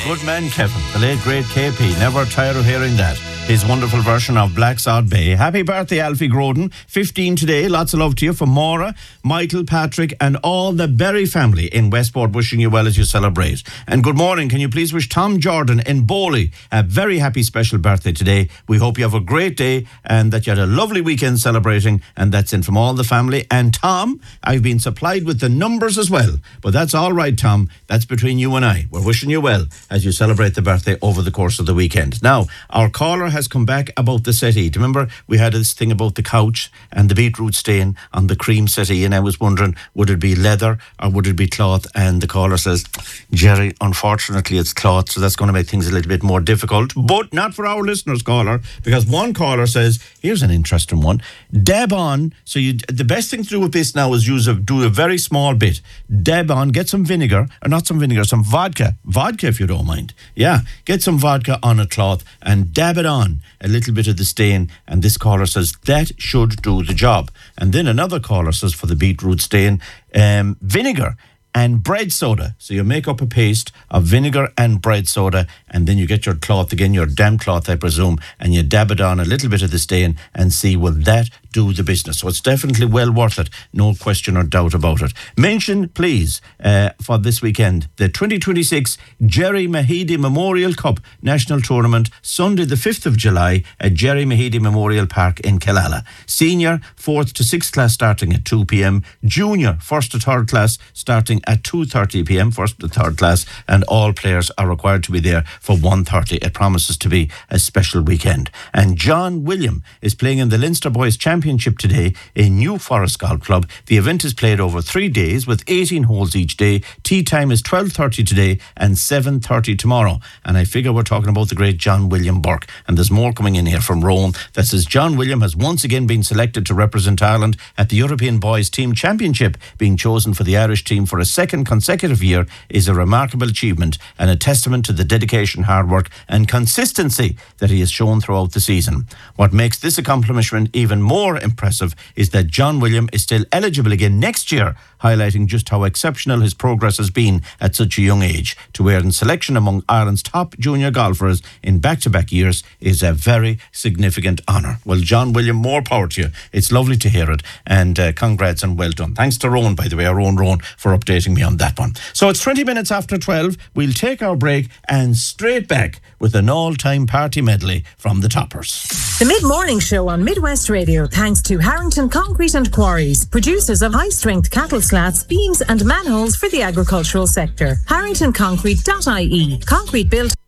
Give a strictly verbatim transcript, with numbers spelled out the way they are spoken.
good man Kevin, the late great K P. Never tired of hearing that. His wonderful version of Black Sod Bay. Happy birthday, Alfie Groden. fifteen today. Lots of love to you from Maura, Michael, Patrick, and all the Berry family in Westport, wishing you well as you celebrate. And good morning. Can you please wish Tom Jordan in Bowley a very happy special birthday today? We hope you have a great day and that you had a lovely weekend celebrating. And that's in from all the family. And Tom, I've been supplied with the numbers as well. But that's all right, Tom. That's between you and I. We're wishing you well as you celebrate the birthday over the course of the weekend. Now, our caller has come back about the settee. Do you remember we had this thing about the couch and the beetroot stain on the cream settee, and I was wondering, would it be leather or would it be cloth? And the caller says, Jerry, unfortunately it's cloth, so that's going to make things a little bit more difficult, but not for our listeners, caller, because one caller says, here's an interesting one, dab on. So you, the best thing to do with this now is use a, do a very small bit, dab on, get some vinegar, or not some vinegar, some vodka, vodka if you don't mind, yeah, get some vodka on a cloth and dab it on a little bit of the stain, and this caller says that should do the job. And then another caller says for the beetroot stain, um, vinegar and bread soda. So you make up a paste of vinegar and bread soda, and then you get your cloth again, your damp cloth I presume, and you dab it on a little bit of the stain and see will that do the business. So it's definitely well worth it, no question or doubt about it. Mention please uh, for this weekend the twenty twenty-six Jerry Mahidi Memorial Cup National Tournament, Sunday the fifth of July at Jerry Mahidi Memorial Park in Killala. Senior fourth to sixth class starting at two p.m, junior first to third class starting at two thirty p.m, first to third class, and all players are required to be there for one thirty. It promises to be a special weekend. And John William is playing in the Leinster Boys Championship today in New Forest Golf Club. The event is played over three days with eighteen holes each day. Tee time is twelve thirty today and seven thirty tomorrow. And I figure we're talking about the great John William Burke. And there's more coming in here from Rome that says John William has once again been selected to represent Ireland at the European Boys Team Championship. Being chosen for the Irish team for a second consecutive year is a remarkable achievement and a testament to the dedication, hard work and consistency that he has shown throughout the season. What makes this accomplishment even more impressive is that John William is still eligible again next year, highlighting just how exceptional his progress has been at such a young age. To earn selection among Ireland's top junior golfers in back-to-back years is a very significant honour. Well, John William, more power to you. It's lovely to hear it, and uh, congrats and well done. Thanks to Rowan, by the way, our own Rowan, for updating me on that one. So it's twenty minutes after twelve. We'll take our break and straight back with an all-time party medley from the Toppers. The Mid-Morning Show on Midwest Radio, thanks to Harrington Concrete and Quarries, producers of high-strength cattle slats, beams and manholes for the agricultural sector. harrington concrete dot I E. Concrete built